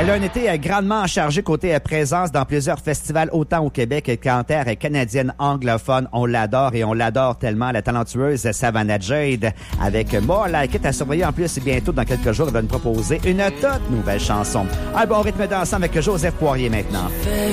Elle a un été grandement chargé côté présence dans plusieurs festivals, autant au Québec qu'en terre canadienne anglophone. On l'adore et on l'adore tellement, la talentueuse Savannah Jade. Avec More Like It à surveiller en plus bientôt dans quelques jours, elle va nous proposer une toute nouvelle chanson. Un bon rythme dansant avec Joseph Poirier maintenant.